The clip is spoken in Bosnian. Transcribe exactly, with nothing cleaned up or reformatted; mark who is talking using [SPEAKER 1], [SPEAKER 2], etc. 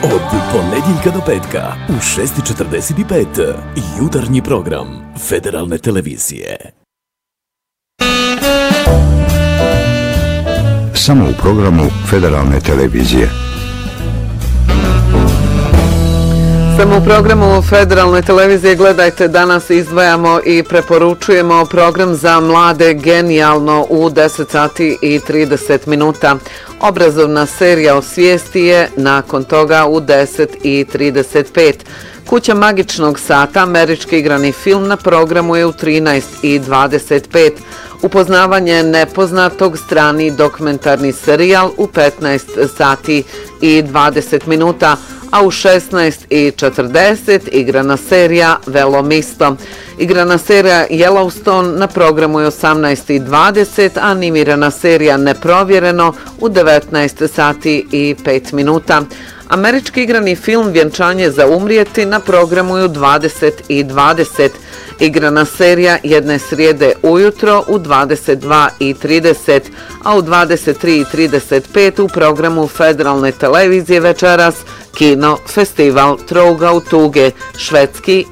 [SPEAKER 1] Od ponedjeljka do petka u šest četrdeset pet jutarnji program Federalne televizije.
[SPEAKER 2] Samo u programu Federalne televizije.
[SPEAKER 3] Samo u programu Federalne televizije gledajte, danas izdvajamo i preporučujemo program za mlade Genijalno u deset sati i trideset minuta. Obrazovna serija o svijesti je nakon toga u deset i trideset pet. Kuća magičnog sata, američki igrani film, na programu je u trinaest i dvadeset pet. Upoznavanje nepoznatog, strani dokumentarni serijal u petnaest sati i dvadeset minuta, a u šesnaest i četrdeset igrana serija Velomisto. Igrana serija Yellowstone na programu je osamnaest i dvadeset, a animirana serija Neprovjereno u devetnaest sati i pet minuta. Američki igrani film Vjenčanje za umrijeti na programu je u dvadeset i dvadeset. Igrana serija Jedne srijede ujutro u dvadeset dva i trideset, a u dvadeset tri i trideset pet u programu Federalne televizije večeras Kino festival Trouga u tuge, švedski